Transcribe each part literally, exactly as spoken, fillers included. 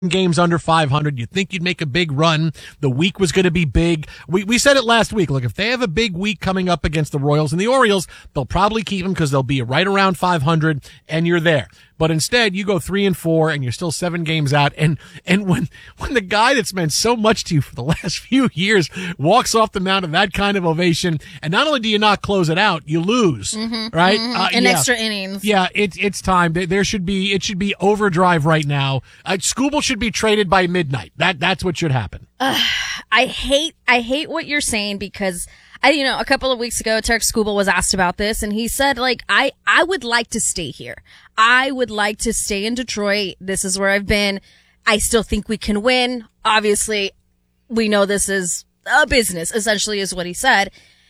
games under five hundred. You'd think you'd make a big run. The week was going to be big. We we said it last week. Look, if they have a big week coming up against the Royals and the Orioles, they'll probably keep them because they'll be right around five hundred and you're there. But instead, you go three and four and you're still seven games out. And, and when, when the guy that's meant so much to you for the last few years walks off the mound in that kind of ovation, and not only do you not close it out, you lose, mm-hmm, right? Mm-hmm. Uh, In yeah. extra innings. Yeah, it's, it's time. There should be, it should be overdrive right now. Uh, Skubal should be traded by midnight. That, that's what should happen. Uh, I hate, I hate what you're saying because I, you know, a couple of weeks ago, Tarik Skubal was asked about this and he said, like, I, I would like to stay here. I would like to stay in Detroit. This is where I've been. I still think we can win. Obviously, we know this is a business, essentially is what he said.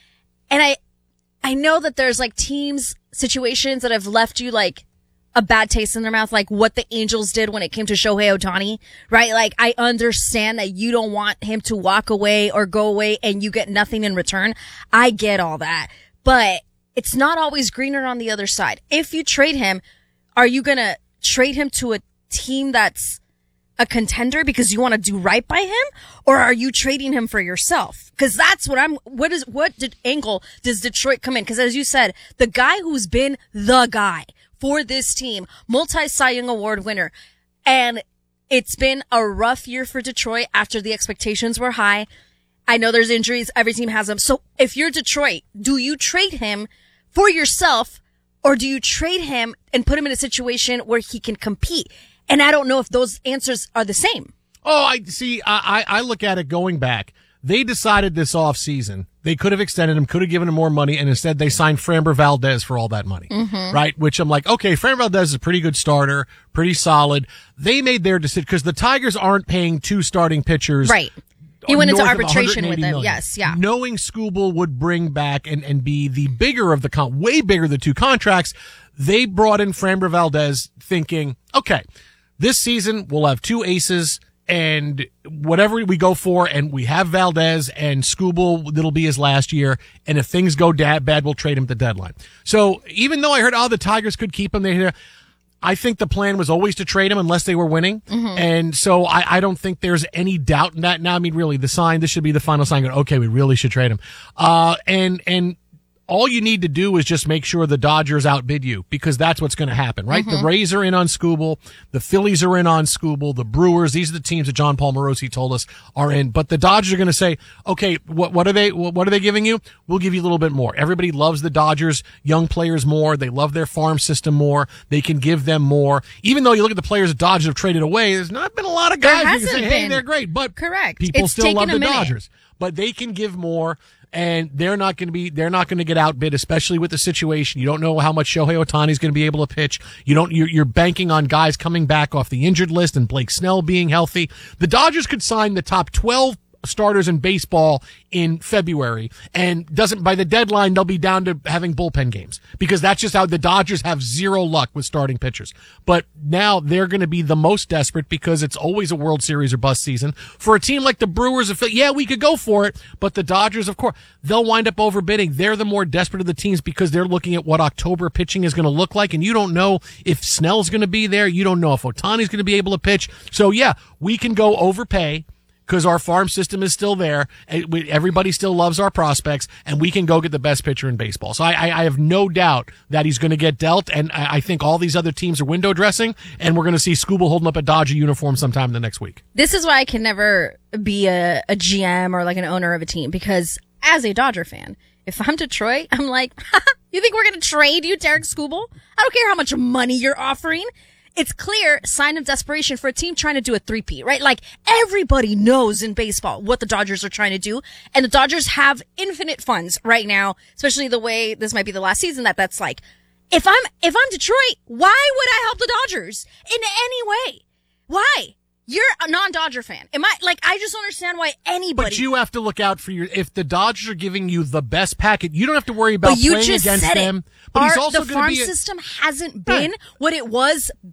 And I, I know that there's like teams, situations that have left you like a bad taste in their mouth, like what the Angels did when it came to Shohei Ohtani, right? Like, I understand that you don't want him to walk away or go away and you get nothing in return. I get all that, but it's not always greener on the other side. If you trade him, are you going to trade him to a team that's a contender because you want to do right by him? Or are you trading him for yourself? Because that's what I'm, what is, what did angle does Detroit come in? Because as you said, the guy who's been the guy for this team, multi-Cy Young Award winner. And it's been a rough year for Detroit after the expectations were high. I know there's injuries. Every team has them. So if you're Detroit, do you trade him for yourself or do you trade him and put him in a situation where he can compete? And I don't know if those answers are the same. Oh, I see. I, I look at it going back. They decided this offseason they could have extended him, could have given him more money, and instead they signed Framber Valdez for all that money, mm-hmm. right? Which I'm like, okay, Framber Valdez is a pretty good starter, pretty solid. They made their decision because the Tigers aren't paying two starting pitchers. Right. He went into north of arbitration with them. million. Yes, yeah. Knowing Skubal would bring back and, and be the bigger of the con, way bigger of the two contracts, they brought in Framber Valdez thinking, okay, this season we'll have two aces. And whatever we go for, and we have Valdez and Skubal, that'll be his last year. And if things go da- bad, we'll trade him at the deadline. So even though I heard, oh, the Tigers could keep him, they, I think the plan was always to trade him unless they were winning. Mm-hmm. And so I, I don't think there's any doubt in that. Now, I mean, really, the sign, this should be the final sign. Okay, we really should trade him. Uh, and, and, all you need to do is just make sure the Dodgers outbid you because that's what's going to happen, right? Mm-hmm. The Rays are in on Skubal. The Phillies are in on Skubal. The Brewers, these are the teams that John Paul Morosi told us are in. But the Dodgers are going to say, okay, what, what are they, what are they giving you? We'll give you a little bit more. Everybody loves the Dodgers, young players more. They love their farm system more. They can give them more. Even though you look at the players the Dodgers have traded away, there's not been a lot of guys who can say, hey, they're great. But correct. People it's still love the minute. Dodgers. But they can give more. And they're not going to be, they're not going to get outbid, especially with the situation. You don't know how much Shohei Ohtani is going to be able to pitch. You don't, you're, you're banking on guys coming back off the injured list and Blake Snell being healthy. The Dodgers could sign the top twelve starters in baseball in February, and doesn't, by the deadline, they'll be down to having bullpen games because that's just how the Dodgers have zero luck with starting pitchers. But now they're going to be the most desperate because it's always a World Series or bust season for a team like the Brewers. Yeah, we could go for it, but the Dodgers, of course, they'll wind up overbidding. They're the more desperate of the teams because they're looking at what October pitching is going to look like, and you don't know if Snell's going to be there. You don't know if Ohtani's going to be able to pitch. So yeah, we can go overpay because our farm system is still there. Everybody still loves our prospects, and we can go get the best pitcher in baseball. So I, I have no doubt that he's going to get dealt, and I think all these other teams are window dressing, and we're going to see Skubal holding up a Dodger uniform sometime in the next week. This is why I can never be a, a G M or like an owner of a team, because as a Dodger fan, if I'm Detroit, I'm like, you think we're going to trade you, Tarik Skubal? I don't care how much money you're offering. It's clear sign of desperation for a team trying to do a three-peat, right? Like, everybody knows in baseball what the Dodgers are trying to do. And the Dodgers have infinite funds right now, especially the way this might be the last season that that's like, if I'm, if I'm Detroit, why would I help the Dodgers in any way? Why? You're a non-Dodger fan. Am I, like, I just don't understand why anybody. But you have to look out for your, if the Dodgers are giving you the best packet, you don't have to worry about playing against them. But Our, he's also the going to farm be a, system hasn't been right. what it was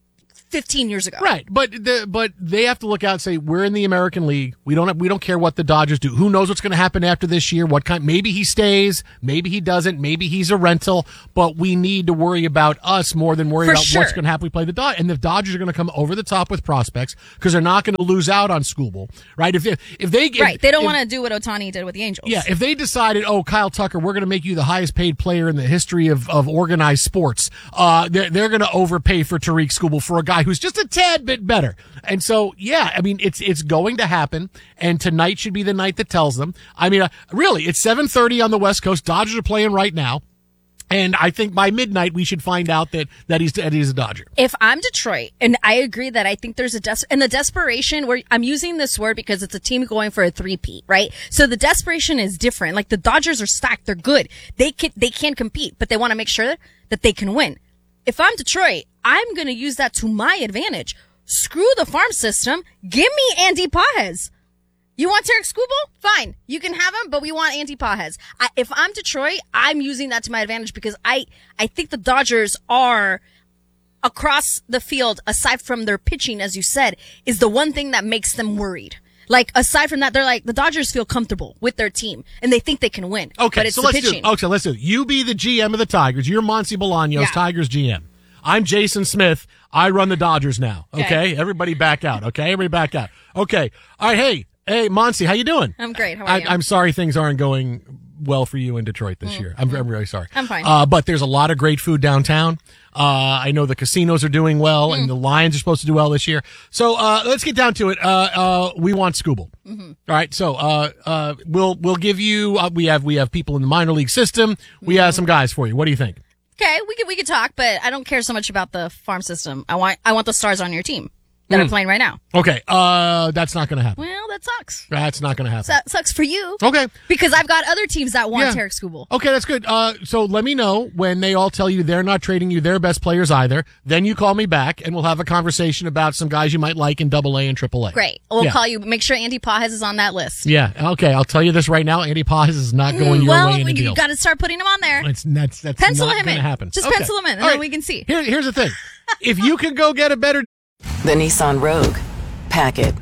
fifteen years ago. Right, but the but they have to look out and say we're in the American League. We don't have, we don't care what the Dodgers do. Who knows what's going to happen after this year? What kind? Maybe he stays. Maybe he doesn't. Maybe he's a rental. But we need to worry about us more than worry For about sure. what's going to happen. We play the Dodgers, and the Dodgers are going to come over the top with prospects because they're not going to lose out on Skubal, right? If if, if they if, Right, they don't if- want to do what Ohtani did with the Angels. Yeah, if they decided, oh, Kyle Tucker, we're going to make you the highest paid player in the history of, of organized sports, uh, they're, they're going to overpay for Tariq Skubal for a guy who's just a tad bit better. And so, yeah, I mean, it's it's going to happen, and tonight should be the night that tells them. I mean, uh, really, it's seven thirty on the West Coast. Dodgers are playing right now. And I think by midnight we should find out that, that he's that he's a Dodger. If I'm Detroit, and I agree that I think there's a des- and the desperation where I'm using this word because it's a team going for a three-peat, right? So the desperation is different. Like the Dodgers are stacked, they're good, they can they can compete, but they want to make sure that they can win. If I'm Detroit, I'm going to use that to my advantage. Screw the farm system. Give me Andy Pages. You want Tarek Skubal? Fine. You can have him, but we want Andy Pages. I, if I'm Detroit, I'm using that to my advantage because I, I think the Dodgers are across the field, aside from their pitching, as you said, is the one thing that makes them worried. Like, aside from that, they're like, the Dodgers feel comfortable with their team and they think they can win. Okay, but it's so the let's pitching. do. Okay, let's do. It. You be the G M of the Tigers. You're Monty Bolaños, Yeah. Tigers G M. I'm Jason Smith. I run the Dodgers now. Okay? Okay. Everybody back out. Okay, everybody back out. Okay, all right. Hey, hey, Monty, how you doing? I'm great. How are I, you? I'm sorry things aren't going well for you in Detroit this year. I'm, I'm really sorry. I'm fine. Uh, but there's a lot of great food downtown. Uh, I know the casinos are doing well, Mm. and the Lions are supposed to do well this year. So uh, let's get down to it. Uh, uh, we want Skubal. Mm-hmm. All right. So uh, uh, we'll we'll give you. Uh, we have we have people in the minor league system. We Mm-hmm. have some guys for you. What do you think? Okay, we could we could talk, but I don't care so much about the farm system. I want I want the stars on your team that Mm. are playing right now. Okay. Uh, that's not going to happen. Well, that sucks. That's not going to happen. That sucks for you. Okay. Because I've got other teams that want Yeah. Tarek Skubal. Okay, that's good. Uh, so let me know when they all tell you they're not trading you their best players either. Then you call me back and we'll have a conversation about some guys you might like in Double A and Triple A. Great. We'll Yeah. call you. Make sure Andy Pages is on that list. Yeah. Okay. I'll tell you this right now. Andy Pages is not going your well, way in a you deal. got to start putting him on there. It's that's that's Pencil not him going to in. happen. Just Okay. pencil him in, and All then right. we can see. Here, here's the thing. If you can go get a better, The Nissan Rogue. Pack it.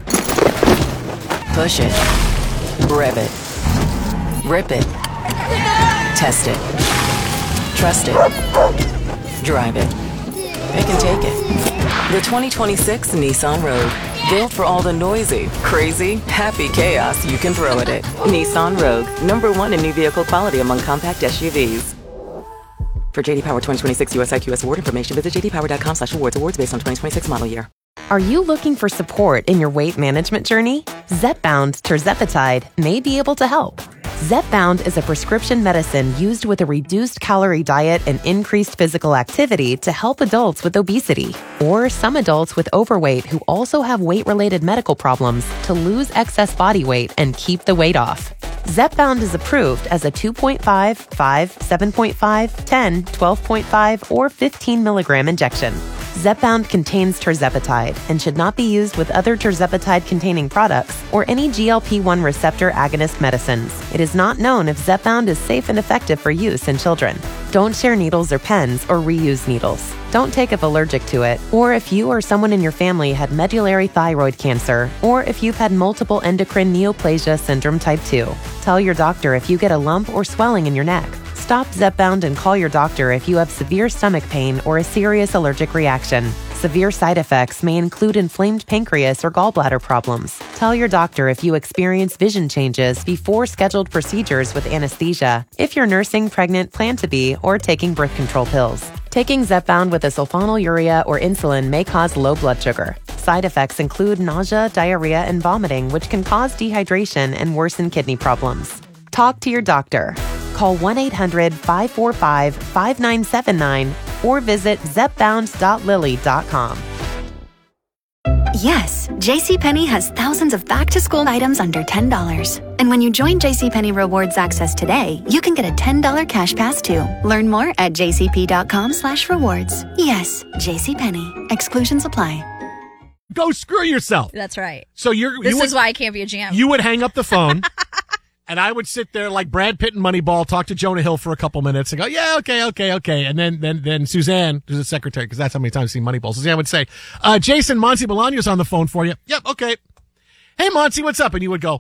Push it. Rev it. Rip it. Test it. Trust it. Drive it. Pick and take it. The twenty twenty-six Nissan Rogue. Built for all the noisy, crazy, happy chaos you can throw at it. Nissan Rogue. Number one in new vehicle quality among compact S U Vs. For J D Power twenty twenty-six U S I Q S award information, visit j d power dot com slash awards. Awards based on twenty twenty-six model year. Are you looking for support in your weight management journey? Zepbound Tirzepatide may be able to help. Zepbound is a prescription medicine used with a reduced calorie diet and increased physical activity to help adults with obesity or some adults with overweight who also have weight-related medical problems to lose excess body weight and keep the weight off. Zepbound is approved as a two point five, five, seven point five, ten, twelve point five, or fifteen milligram injection. Zepbound contains tirzepatide and should not be used with other tirzepatide-containing products or any G L P one receptor agonist medicines. It is not known if Zepbound is safe and effective for use in children. Don't share needles or pens or reuse needles. Don't take if allergic to it, or if you or someone in your family had medullary thyroid cancer, or if you've had multiple endocrine neoplasia syndrome type two. Tell your doctor if you get a lump or swelling in your neck. Stop Zepbound and call your doctor if you have severe stomach pain or a serious allergic reaction. Severe side effects may include inflamed pancreas or gallbladder problems. Tell your doctor if you experience vision changes before scheduled procedures with anesthesia, if you're nursing, pregnant, plan to be, or taking birth control pills. Taking Zepbound with a sulfonylurea or insulin may cause low blood sugar. Side effects include nausea, diarrhea, and vomiting, which can cause dehydration and worsen kidney problems. Talk to your doctor. Call one eight hundred, five four five, five nine seven nine or visit zepbound dot lilly dot com. Yes, JCPenney has thousands of back-to-school items under ten dollars. And when you join JCPenney Rewards Access today, you can get a ten dollars cash pass too. Learn more at jcp.com slash rewards. Yes, JCPenney. Exclusions apply. go screw yourself. That's right. So you're This you would, is why I can't be a G M. you would hang up the phone And I would sit there like Brad Pitt and Moneyball, talk to Jonah Hill for a couple minutes and go, yeah, okay, okay, okay. And then, then, then Suzanne, who's the secretary, because that's how many times I've seen Moneyball. Suzanne would say, uh, Jason, Monty Bolaño's on the phone for you. Yep, okay. Hey, Monty, what's up? And you would go,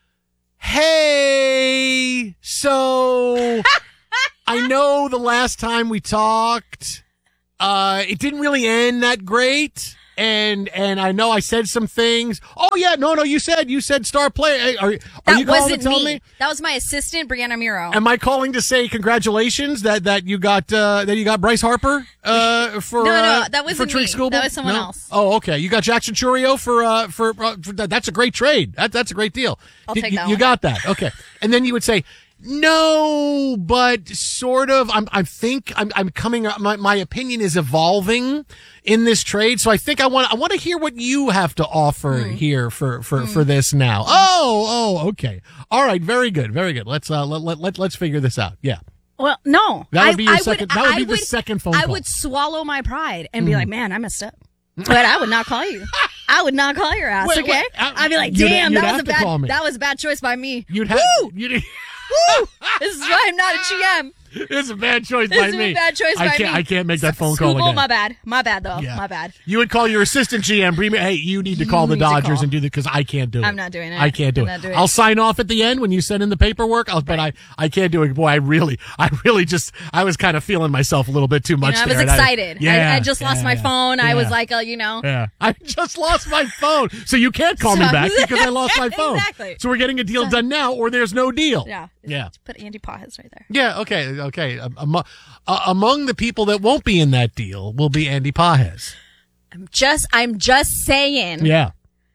hey, so I know the last time we talked, uh, it didn't really end that great. And, and I know I said some things. Oh yeah, no, no, you said, you said star player. Hey, Are, are that you calling wasn't to tell me. me? That was my assistant, Brianna Muro. Am I calling to say congratulations that, that you got, uh, that you got Bryce Harper, uh, for, No, no, uh, that wasn't for Tariq me. Skubal? That was someone No? else. Oh, okay. You got Jackson Churio for, uh, for, uh, for that. That's a great trade. That, that's a great deal. I'll You- take you, that You one. got that. Okay. And then you would say, no, but sort of. I'm, I think I'm, I'm coming. My, my opinion is evolving in this trade. So I think I want, I want to hear what you have to offer Mm. here for, for, mm. for this now. Oh, oh, okay. All right. Very good. Very good. Let's, uh, let, let, let, let's figure this out. Yeah. Well, no. That would I, be your I second- Would, that would I be the second phone I call. would swallow my pride and be like, man, I messed up. But I would not call you. I would not call your ass, Wait, okay? wait, uh, I'd be like, you'd- damn, you'd that was have a to call bad me. that was a bad choice by me. You'd have, Woo! you'd, Woo! This is why I'm not a G M. It's a bad choice This by is me. a bad choice I by can't, me. I can't make that phone call Skubal, again. my bad. My bad, though. Yeah. My bad. You would call your assistant G M, Bremer. Hey, you need to call the need to Dodgers call. and do that because I can't do it. I'm not doing it. I can't do I'm it. not doing I'll it. sign off at the end when you send in the paperwork. I'll, but I, I can't do it. Boy, I really, I really just, I was kind of feeling myself a little bit too You much know, I was there. and excited. yeah, I, I just lost yeah, my phone. I was yeah. like, uh, you know. Yeah, I just lost my phone. So you can't call me So- back because I lost my phone. Exactly. So we're getting a deal done now or there's no deal. Yeah. Yeah. Put Andy Pajes right there. Yeah, okay, okay. Um, amo- uh, among the people that won't be in that deal will be Andy Pajes. I'm just, I'm just saying. Yeah.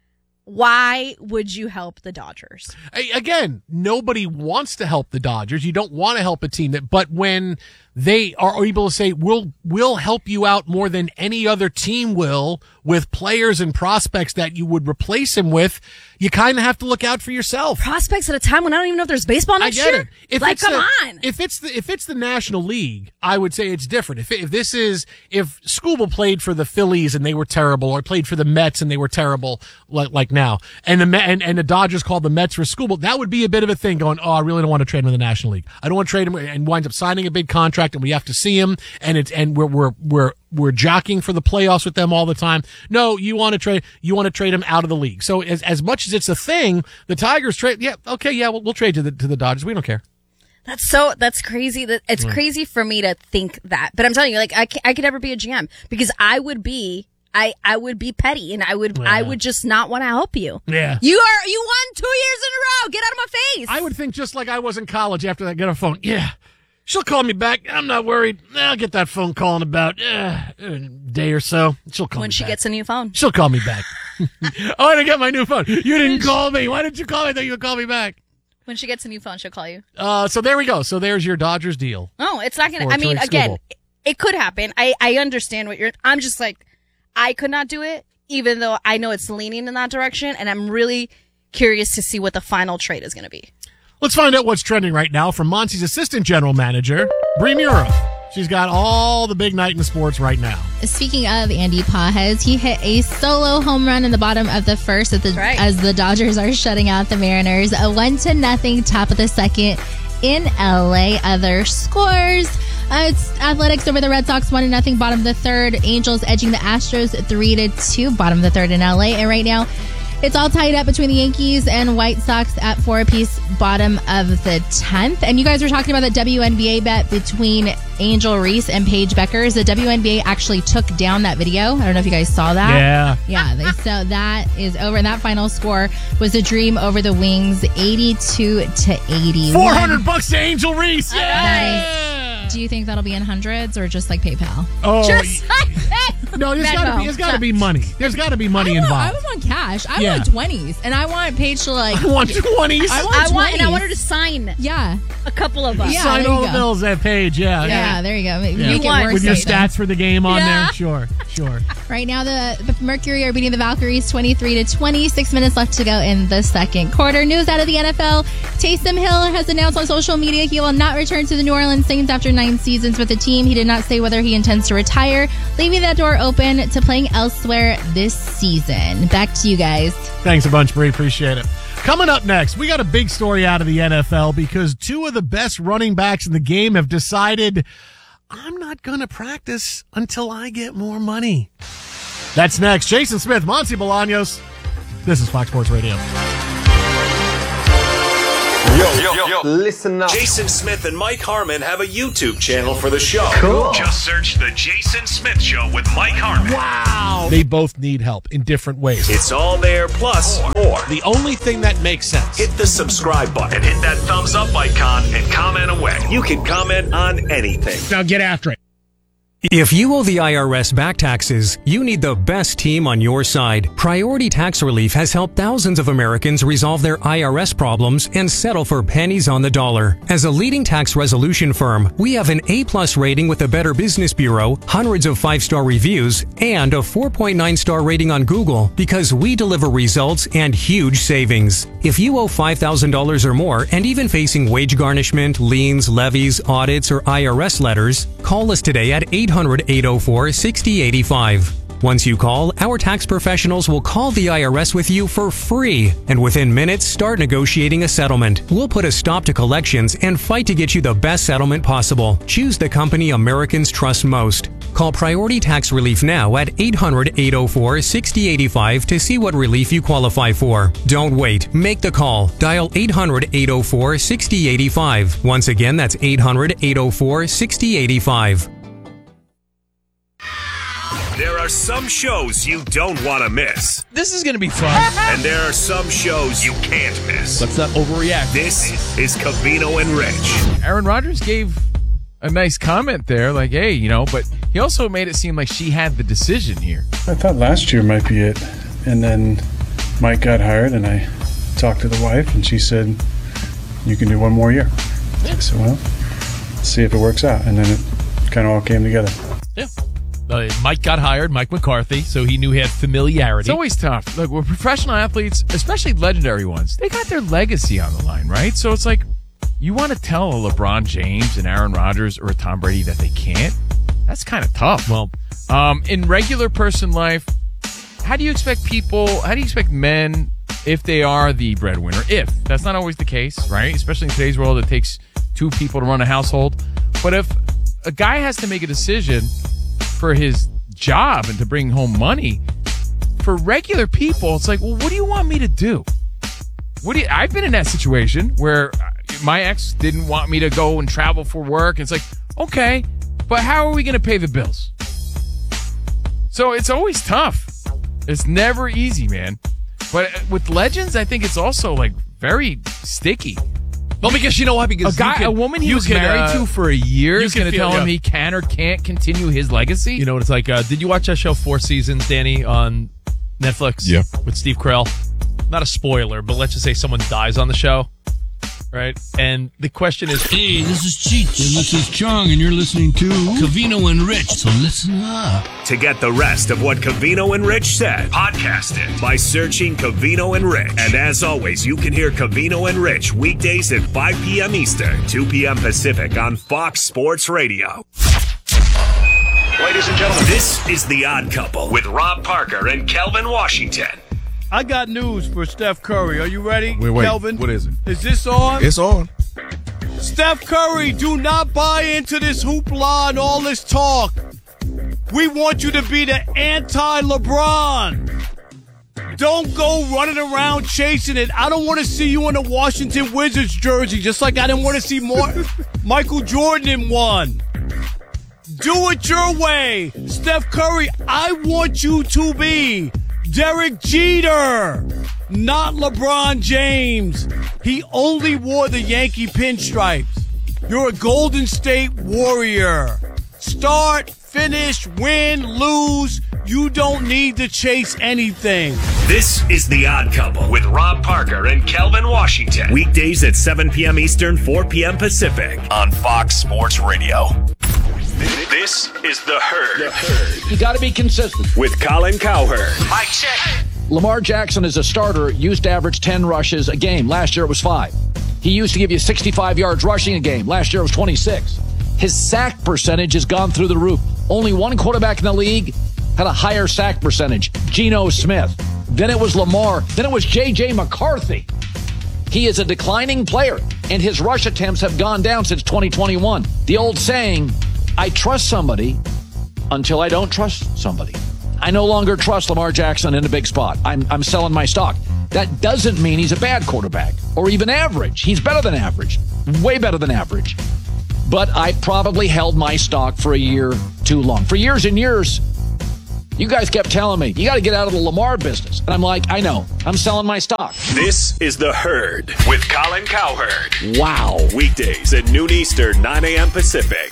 Why would you help the Dodgers? A- Again, nobody wants to help the Dodgers. You don't want to help a team that, but when they are able to say, we'll, we'll help you out more than any other team will with players and prospects that you would replace him with, you kind of have to look out for yourself. Prospects at a time when I don't even know if there's baseball next I get year? it. If like, it's come the, on. If it's the if it's the National League, I would say it's different. If if this is if Skubal played for the Phillies and they were terrible, or played for the Mets and they were terrible, like like now, and the Met, and, and the Dodgers called the Mets for Skubal, that would be a bit of a thing. Going, oh, I really don't want to trade him in the National League. I don't want to trade him, and winds up signing a big contract, and we have to see him, and it's and we're we're we're we're jockeying for the playoffs with them all the time. No, you want to trade you want to trade him out of the league. So as as much as it's a thing, the Tigers trade. Yeah, okay, yeah, we'll, we'll trade to the to the Dodgers. We don't care. That's so, that's crazy. That It's Mm. crazy for me to think that. But I'm telling you, like, I, ca- I could never be a G M because I would be, I, I would be petty and I would, I would just not want to help you. Yeah. You are, you won two years in a row. Get out of my face. I would think just like I was in college after that, get a phone. Yeah, she'll call me back. I'm not worried. I'll get that phone call in about uh, a day or so. She'll call when me she back. gets a new phone. She'll call me back. Oh, I didn't get my new phone. You didn't call me. Why didn't you call me? I thought you would call me back. When she gets a new phone, she'll call you. Uh, so there we go. So there's your Dodgers deal. No, it's not going For to, I mean, Tariq again, Skubal. it, it could happen. I, I understand what you're, I'm just like, I could not do it, even though I know it's leaning in that direction. And I'm really curious to see what the final trade is going to be. Let's find out what's trending right now from Monty's assistant general manager, Bree Muro. She's got all the big night in sports right now. Speaking of Andy Pajes, he hit a solo home run in the bottom of the first at the, Right. as the Dodgers are shutting out the Mariners. A one to nothing top of the second in L A. Other scores. Uh, it's Athletics over the Red Sox, one to nothing. Bottom of the third. Angels edging the Astros three to two. Bottom of the third in L A. And right now, it's all tied up between the Yankees and White Sox at four apiece, bottom of the tenth. And you guys were talking about the W N B A bet between Angel Reese and Paige Beckers. The W N B A actually took down that video. I don't know if you guys saw that. Yeah. Yeah, they, so that is over. And that final score was a dream over the Wings, eighty-two to eighty. four hundred bucks to Angel Reese. Yeah. Do you think that'll be in hundreds or just like PayPal? Oh, Just like that. no, there's got to be, there's got to be money. There's got to be money I, want, involved. I would want cash. I Yeah. want twenties. And I want Paige to like. I want twenties. I want I want, and I twenties. want her to sign Yeah. a couple of us. Yeah. Sign there all you the go. bills that page. Yeah. Yeah, there you go. Make, Yeah. make it want- worth With your it, though. stats for the game on Yeah. there. Sure. Sure. Right now, the, the Mercury are beating the Valkyries twenty-three to twenty. Six minutes left to go in the second quarter. News out of the N F L. Taysom Hill has announced on social media he will not return to the New Orleans Saints after nine seasons with the team. He did not say whether he intends to retire, leaving that door open to playing elsewhere this season. Back to you guys. Thanks a bunch, Bree. Appreciate it. Coming up next, we got a big story out of the N F L because two of the best running backs in the game have decided, I'm not going to practice until I get more money. That's next. Jason Smith, Monty Bolaños. This is Fox Sports Radio. Yo, yo, yo, listen up. Jason Smith and Mike Harmon have a YouTube channel for the show. Cool. Just search The Jason Smith Show with Mike Harmon. Wow. They both need help in different ways. It's all there, plus more. The only thing that makes sense. Hit the subscribe button, hit that thumbs up icon, and comment away. You can comment on anything. Now get after it. If you owe the I R S back taxes, you need the best team on your side. Priority Tax Relief has helped thousands of Americans resolve their I R S problems and settle for pennies on the dollar. As a leading tax resolution firm, we have an A-plus rating with the Better Business Bureau, hundreds of five-star reviews, and a four point nine star rating on Google because we deliver results and huge savings. If you owe five thousand dollars or more and even facing wage garnishment, liens, levies, audits, or I R S letters, call us today at eight hundred, eight oh four, six oh eight five. Once you call, our tax professionals will call the I R S with you for free, and within minutes start negotiating a settlement. We'll put a stop to collections and fight to get you the best settlement possible. Choose the company Americans trust most. Call Priority Tax Relief now at eight hundred, eight oh four, six oh eight five to see what relief you qualify for. Don't wait. Make the call. Dial eight hundred, eight oh four, six oh eight five. Once again, that's eight hundred, eight oh four, six oh eight five. There are some shows you don't want to miss. This is going to be fun. And there are some shows you can't miss. Let's not overreact. This is Covino and Rich. Aaron Rodgers gave a nice comment there, like, hey, you know, but he also made it seem like she had the decision here. I thought last year might be it. And then Mike got hired, and I talked to the wife, and she said, you can do one more year. I said, well, let's see if it works out. And then it kind of all came together. Yeah. Uh, Mike got hired, Mike McCarthy, so he knew he had familiarity. It's always tough. Look, we're professional athletes, especially legendary ones. They got their legacy on the line, right? So it's like, you want to tell a LeBron James, an Aaron Rodgers, or a Tom Brady that they can't? That's kind of tough. Well, um, in regular person life, how do you expect people, how do you expect men, if they are the breadwinner, if, that's not always the case, right? Especially in today's world, it takes two people to run a household. But if a guy has to make a decision for his job and to bring home money, for regular people, it's like, well, what do you want me to do? What do you, I've been in that situation where my ex didn't want me to go and travel for work. It's like, okay, but how are we going to pay the bills? So it's always tough. It's never easy, man. But with legends, I think it's also like very sticky. Well, because you know what? Because a guy, can, a woman he was can, married uh, to for a year is going to tell yeah. him he can or can't continue his legacy. You know what it's like? Uh, did you watch that show Four Seasons, Danny, on Netflix? Yeah. With Steve Carell. Not a spoiler, but let's just say someone dies on the show, right? And the question is, hey, this is Cheech and this is Chung, and you're listening to Covino and Rich. So listen up. To get the rest of what Covino and Rich said, podcast it by searching Covino and Rich. And as always, you can hear Covino and Rich weekdays at five p.m. Eastern, two p.m. Pacific on Fox Sports Radio. Ladies and gentlemen, this is The Odd Couple with Rob Parker and Kelvin Washington. I got news for Steph Curry. Are you ready, wait, wait. Kelvin? What is it? Is this on? It's on. Steph Curry, do not buy into this hoopla and all this talk. We want you to be the anti-LeBron. Don't go running around chasing it. I don't want to see you in a Washington Wizards jersey, just like I didn't want to see more Michael Jordan in one. Do it your way. Steph Curry, I want you to be Derek Jeter, not LeBron James. He only wore the Yankee pinstripes. You're a Golden State Warrior. Start, finish, win, lose. You don't need to chase anything. This is The Odd Couple with Rob Parker and Kelvin Washington. Weekdays at seven p.m. Eastern, four p.m. Pacific on Fox Sports Radio. This is The Herd. The Herd. You got to be consistent. With Colin Cowherd. Mike check. Lamar Jackson as a starter used to average ten rushes a game. Last year it was five. He used to give you sixty-five yards rushing a game. Last year it was twenty-six. His sack percentage has gone through the roof. Only one quarterback in the league had a higher sack percentage, Geno Smith. Then it was Lamar. Then it was J J. McCarthy. He is a declining player, and his rush attempts have gone down since twenty twenty-one. The old saying, I trust somebody until I don't trust somebody. I no longer trust Lamar Jackson in a big spot. I'm, I'm selling my stock. That doesn't mean he's a bad quarterback or even average. He's better than average, way better than average. But I probably held my stock for a year too long. For years and years, you guys kept telling me, you got to get out of the Lamar business. And I'm like, I know. I'm selling my stock. This is The Herd with Colin Cowherd. Wow. Weekdays at noon Eastern, nine a.m. Pacific.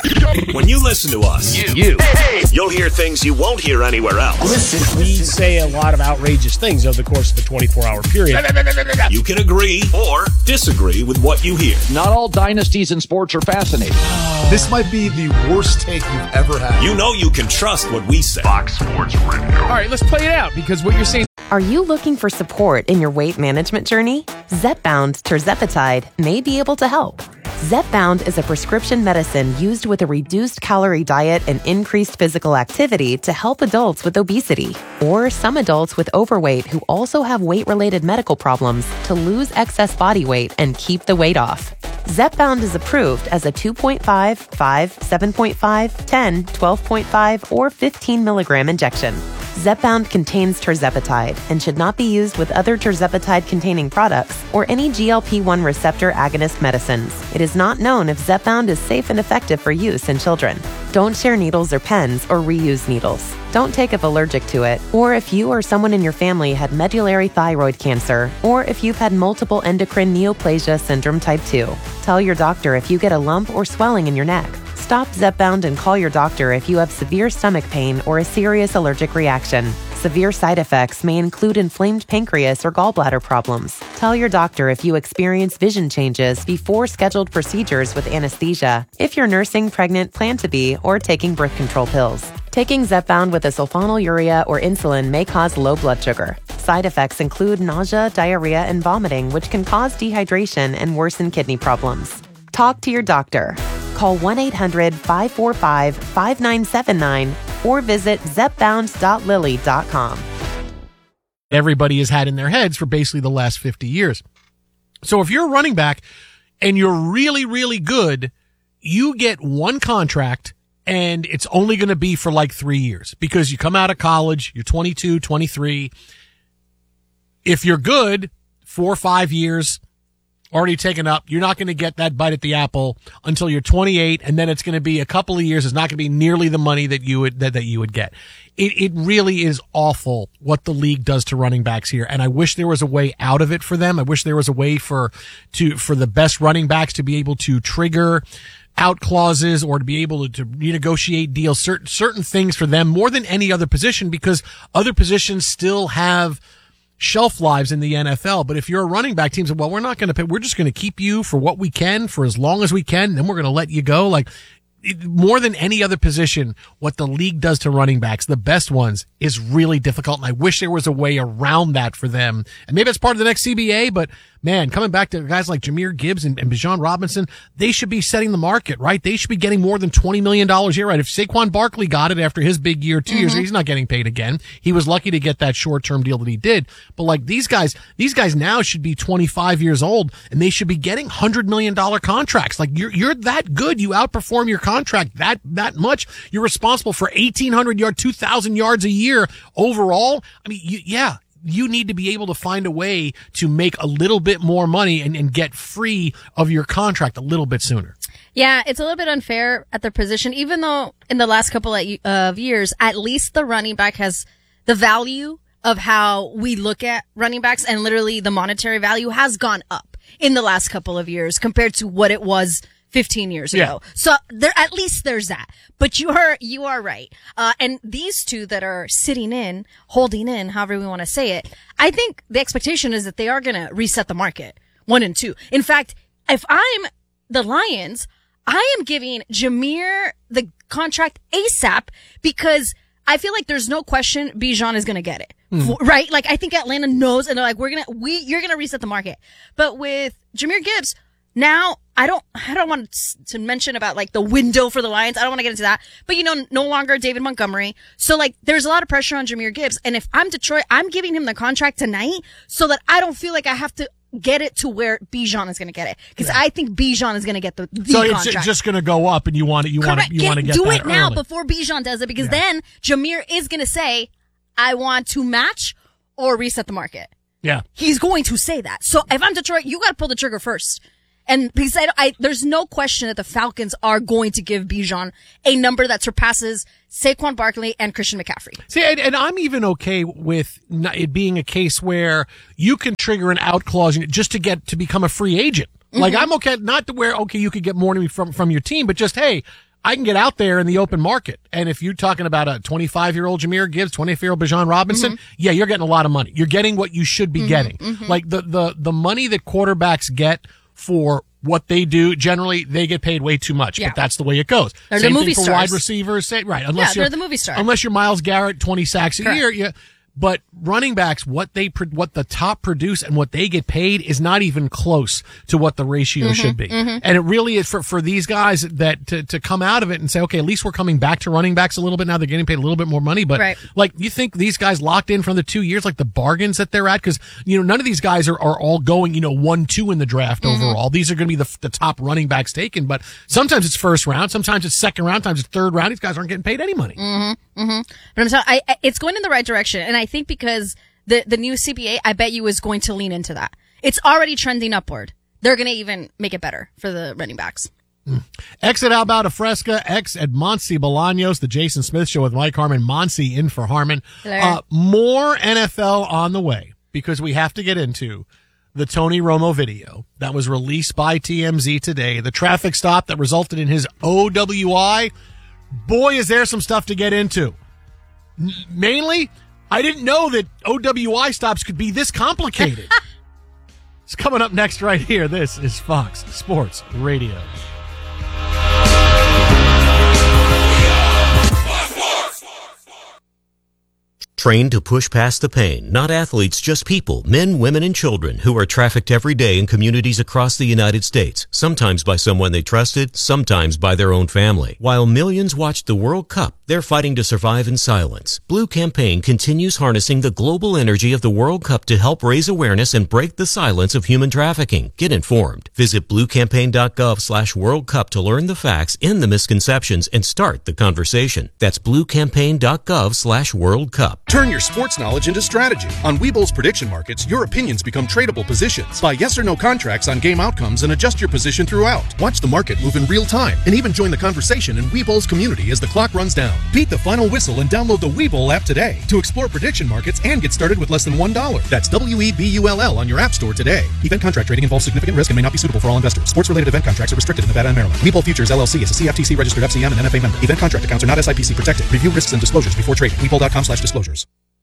When you listen to us, you, you hey, you'll hear things you won't hear anywhere else. Listen, we say a lot of outrageous things over the course of a twenty-four hour period. You can agree or disagree with what you hear. Not all dynasties in sports are fascinating. This might be the worst take you've ever had. You know you can trust what we say. Fox Sports Radio. All right, let's play it out because what you're saying. Are you looking for support in your weight management journey? Zepbound Tirzepatide may be able to help. Zepbound is a prescription medicine used with a reduced calorie diet and increased physical activity to help adults with obesity or some adults with overweight who also have weight-related medical problems to lose excess body weight and keep the weight off. Zepbound is approved as a two point five, five, seven point five, ten, twelve point five, or fifteen milligram injection. Zepbound contains tirzepatide and should not be used with other tirzepatide-containing products or any G L P one receptor agonist medicines. It is not known if Zepbound is safe and effective for use in children. Don't share needles or pens or reuse needles. Don't take if allergic to it, or if you or someone in your family had medullary thyroid cancer, or if you've had multiple endocrine neoplasia syndrome type two. Tell your doctor if you get a lump or swelling in your neck. Stop Zepbound and call your doctor if you have severe stomach pain or a serious allergic reaction. Severe side effects may include inflamed pancreas or gallbladder problems. Tell your doctor if you experience vision changes before scheduled procedures with anesthesia, if you're nursing, pregnant, plan to be, or taking birth control pills. Taking Zepbound with a sulfonylurea or insulin may cause low blood sugar. Side effects include nausea, diarrhea, and vomiting, which can cause dehydration and worsen kidney problems. Talk to your doctor. Call one eight hundred, five four five, five nine seven nine or visit zepbound dot lilly dot com. Everybody has had in their heads for basically the last fifty years. So if you're a running back and you're really, really good, you get one contract and it's only going to be for like three years because you come out of college, you're twenty-two, twenty-three. If you're good, four or five years already taken up, you're not going to get that bite at the apple until you're twenty-eight, and then it's going to be a couple of years. It's not going to be nearly the money that you would that, that you would get. It it really is awful what the league does to running backs here, and I wish there was a way out of it for them. I wish there was a way for to for the best running backs to be able to trigger out clauses or to be able to, to renegotiate deals, certain certain things for them more than any other position, because other positions still have shelf lives in the N F L. But if you're a running back, teams say, well, we're not going to pay. We're just going to keep you for what we can for as long as we can. Then we're going to let you go. Like it, more than any other position, what the league does to running backs, the best ones, is really difficult. And I wish there was a way around that for them. And maybe it's part of the next C B A, but man, coming back to guys like Jahmyr Gibbs and, and Bijan Robinson, they should be setting the market, right? They should be getting more than twenty million dollars a year, right? If Saquon Barkley got it after his big year two mm-hmm. years, he's not getting paid again. He was lucky to get that short-term deal that he did. But like these guys, these guys now should be twenty-five years old and they should be getting one hundred million dollars contracts. Like you're, you're that good. You outperform your contract that, that much. You're responsible for eighteen hundred yards, two thousand yards a year overall. I mean, you, yeah. You need to be able to find a way to make a little bit more money and, and get free of your contract a little bit sooner. Yeah, it's a little bit unfair at their position, even though in the last couple of years, at least the running back has the value of how we look at running backs, and literally the monetary value has gone up in the last couple of years compared to what it was fifteen years ago. Yeah. So there, at least there's that. But you are, you are right. Uh, and these two that are sitting in, holding in, however we want to say it, I think the expectation is that they are going to reset the market. One and two. In fact, if I'm the Lions, I am giving Jahmyr the contract ASAP because I feel like there's no question Bijan is going to get it. Mm. Right? Like I think Atlanta knows and they're like, we're going to, we, you're going to reset the market. But with Jahmyr Gibbs, Now, I don't, I don't want to mention about like the window for the Lions. I don't want to get into that, but you know, no longer David Montgomery. So like, there's a lot of pressure on Jahmyr Gibbs. And if I'm Detroit, I'm giving him the contract tonight so that I don't feel like I have to get it to where Bijan is going to get it. Cause yeah. I think Bijan is going to get the, the so contract. So it's just going to go up and you want it, you want to, you want to get do that it now early. Before Bijan does it, because yeah. then Jahmyr is going to say, I want to match or reset the market. Yeah. He's going to say that. So if I'm Detroit, you got to pull the trigger first. And because I, I, there's no question that the Falcons are going to give Bijan a number that surpasses Saquon Barkley and Christian McCaffrey. See, and, and I'm even okay with it being a case where you can trigger an out clause just to get to become a free agent. Mm-hmm. Like I'm okay, not to where, okay, you could get more to me from, from your team, but just, hey, I can get out there in the open market. And if you're talking about a twenty-five year old Jahmyr Gibbs, twenty-five year old Bijan Robinson, mm-hmm. yeah, you're getting a lot of money. You're getting what you should be mm-hmm. getting. Mm-hmm. Like the, the, the money that quarterbacks get for what they do, generally they get paid way too much, yeah. but that's the way it goes. They're Same the movie thing for stars. wide receivers, say, right? Unless yeah, you're they're the movie star. Unless you're Myles Garrett, twenty sacks a Correct. year, yeah. But running backs, what they what the top produce and what they get paid is not even close to what the ratio mm-hmm, should be. Mm-hmm. And it really is for for these guys that to to come out of it and say, okay, at least we're coming back to running backs a little bit now. They're getting paid a little bit more money, but right. like you think these guys locked in for the two years, like the bargains that they're at, because you know none of these guys are are all going you know one two in the draft mm-hmm. overall. These are going to be the the top running backs taken, but sometimes it's first round, sometimes it's second round, sometimes it's third round. These guys aren't getting paid any money. Mm-hmm, mm-hmm. But I'm telling, I, I, it's going in the right direction, and I think because the the new C B A, I bet you, is going to lean into that. It's already trending upward. They're going to even make it better for the running backs. Mm. X at Alberta Fresca, X at Monty Bolaños, the Jason Smith Show with Mike Harmon, Monty in for Harmon. Uh, more N F L on the way because we have to get into the Tony Romo video that was released by T M Z today, the traffic stop that resulted in his O W I. Boy, is there some stuff to get into. N- mainly, I didn't know that O W I stops could be this complicated. It's coming up next right here. This is Fox Sports Radio. Trained to push past the pain, not athletes, just people, men, women, and children who are trafficked every day in communities across the United States, sometimes by someone they trusted, sometimes by their own family. While millions watch the World Cup, they're fighting to survive in silence. Blue Campaign continues harnessing the global energy of the World Cup to help raise awareness and break the silence of human trafficking. Get informed. Visit bluecampaign.gov slash World Cup to learn the facts, end the misconceptions, and start the conversation. That's bluecampaign.gov slash World Cup. Turn your sports knowledge into strategy. On Webull's prediction markets, your opinions become tradable positions. Buy yes or no contracts on game outcomes and adjust your position throughout. Watch the market move in real time and even join the conversation in Webull's community as the clock runs down. Beat the final whistle and download the Webull app today to explore prediction markets and get started with less than one dollar. That's W E B U L L on your app store today. Event contract trading involves significant risk and may not be suitable for all investors. Sports-related event contracts are restricted in Nevada and Maryland. Webull Futures L L C is a C F T C registered F C M and N F A member. Event contract accounts are not S I P C protected. Review risks and disclosures before trading. Webull.com slash disclosures.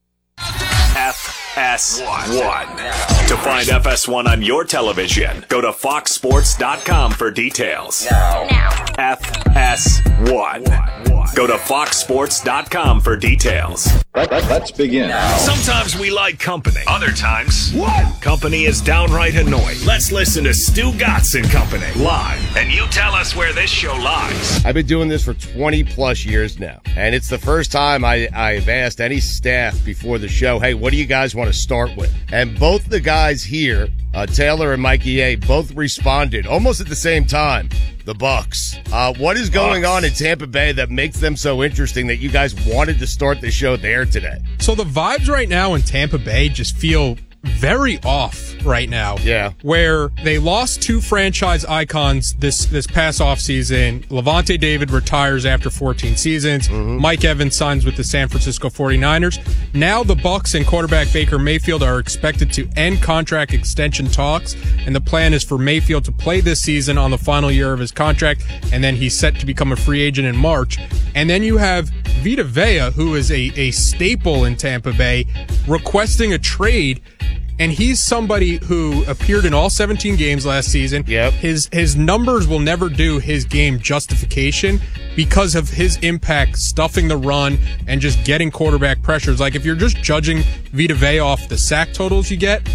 F S one. To find F S one on your television, go to fox sports dot com for details. Now. now. F S one. Go to fox sports dot com for details. Let, let, let's begin. Sometimes we like company. Other times, what? Company is downright annoying. Let's listen to Stu Gatz and Company live, and you tell us where this show lies. I've been doing this for twenty plus years now, and it's the first time I, I've asked any staff before the show, hey, what do you guys want to start with? And both the guys here, uh, Taylor and Mikey A, both responded almost at the same time. The Bucks. Uh, what is going Bucks. on in Tampa Bay that makes them so interesting that you guys wanted to start the show there today? So the vibes right now in Tampa Bay just feel very off right now. Yeah. Where they lost two franchise icons this, this past offseason. Levante David retires after fourteen seasons. Mm-hmm. Mike Evans signs with the San Francisco forty-niners. Now the Bucks and quarterback Baker Mayfield are expected to end contract extension talks, and the plan is for Mayfield to play this season on the final year of his contract, and then he's set to become a free agent in March. And then you have Vita Vea, who is a, a staple in Tampa Bay, requesting a trade. And he's somebody who appeared in all seventeen games last season. Yep. His his numbers will never do his game justification because of his impact stuffing the run and just getting quarterback pressures. Like if you're just judging Vita Vea off the sack totals you get,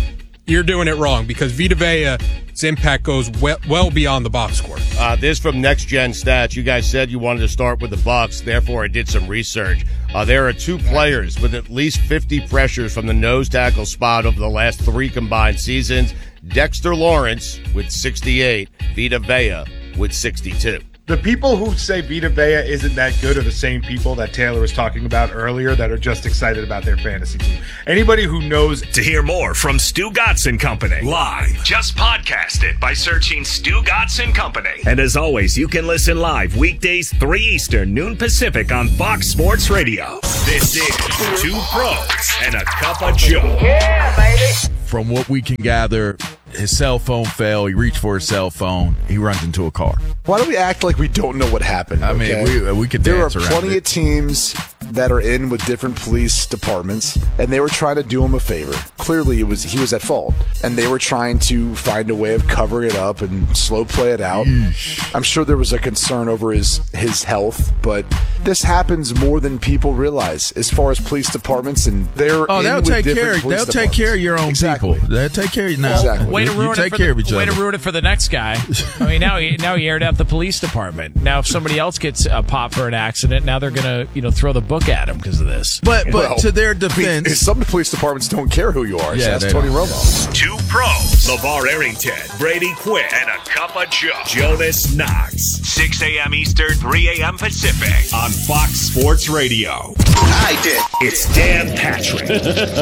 you're doing it wrong because Vita Vea's impact goes well, well beyond the box score. Uh, this from Next Gen Stats. You guys said you wanted to start with the Bucks, therefore I did some research. Uh, there are two players with at least fifty pressures from the nose tackle spot over the last three combined seasons. Dexter Lawrence with sixty-eight, Vita Vea with sixty-two. The people who say Vita Vea isn't that good are the same people that Taylor was talking about earlier that are just excited about their fantasy team. Anybody who knows... To hear more from Stu Gatz and Company live, just podcast it by searching Stu Gatz and Company. And as always, you can listen live weekdays three Eastern, noon Pacific on Fox Sports Radio. This is Two Pros and a Cup of Joe. Yeah, baby. From what we can gather, his cell phone fell. He reached for his cell phone. He runs into a car. Why do we act like we don't know what happened? I okay? mean, we, we could There are dance around plenty it. of teams that are in with different police departments, and they were trying to do him a favor. Clearly, it was he was at fault, and they were trying to find a way of covering it up and slow play it out. Yeesh. I'm sure there was a concern over his his health, but this happens more than people realize as far as police departments, and they're Oh, in they'll with take different care. police They'll take departments. care of your own Exactly. people. They'll take care of you now. Exactly. Way to You ruin take it for care the, of each way other. to ruin it for the next guy. I mean, now he now he aired out the police department. Now if somebody else gets a pop for an accident, now they're gonna you know throw the book at him because of this. But but Well, to their I mean, defense, some police departments don't care who you are. Yeah, so that's they Tony don't. Romo. Two Pros, LeVar Arrington, Brady Quinn, and a Cup of Joe, Jonas Knox. six a.m. Eastern, three a.m. Pacific on Fox Sports Radio. I did. It's Dan Patrick.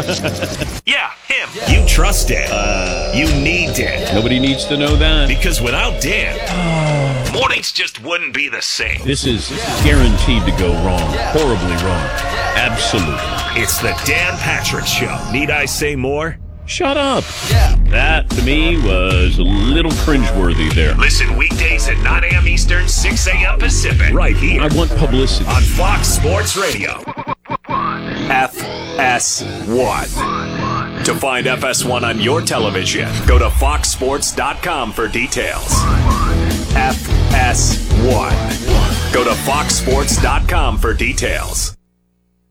Yeah, him. You trust Dan. Uh, you need Dan. Nobody needs to know that. Because without Dan, mornings just wouldn't be the same. This is guaranteed to go wrong. Horribly wrong. Absolutely. It's the Dan Patrick Show. Need I say more? Shut up. That, to me, was a little cringeworthy there. Listen weekdays at nine a.m. Eastern, six a.m. Pacific. Right here. I want publicity. On Fox Sports Radio. F S one. To find F S one on your television, go to fox sports dot com for details. F S one. Go to fox sports dot com for details.